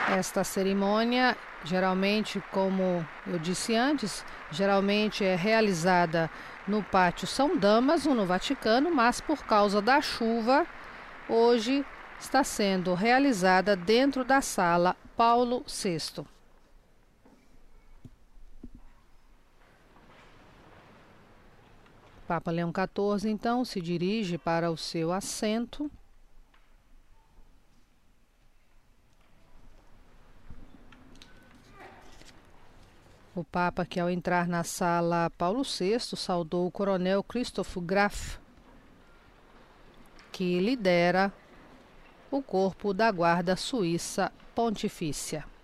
Esta cerimônia, geralmente, como eu disse antes, geralmente é realizada no Pátio São Damaso, no Vaticano, mas por causa da chuva, hoje está sendo realizada dentro da Sala Paulo VI. Papa Leão XIV, então, se dirige para o seu assento. O Papa, que ao entrar na Sala Paulo VI, saudou o coronel Christoph Graf, que lidera o corpo da Guarda Suíça Pontifícia.